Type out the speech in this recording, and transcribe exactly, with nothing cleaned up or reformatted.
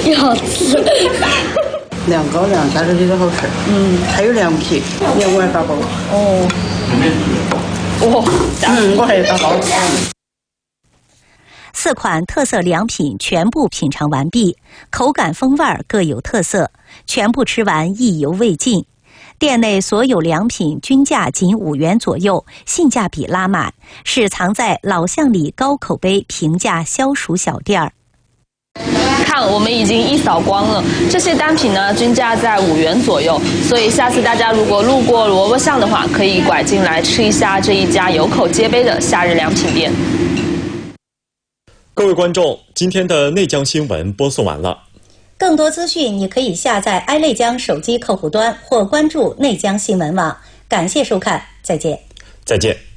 也好吃。 凉糕凉加这里都好吃。嗯，还有凉皮，你我也打包。 哦。哦， 嗯，我还有打包。 四款特色凉品全部品尝完毕，口感风味各有特色，全部吃完意犹未尽。店内所有凉品均价仅五元左右，性价比拉满，是藏在老巷里高口碑平价消暑小店儿。 看，我们已经一扫光了，这些单品呢均价在五元左右，所以下次大家如果路过萝卜巷的话，可以拐进来吃一下这一家有口皆碑的夏日凉品店。 各位观众，今天的内江新闻播送完了。 更多资讯你可以下载爱内江手机客户端或关注内江新闻网。感谢收看，再见。 再见。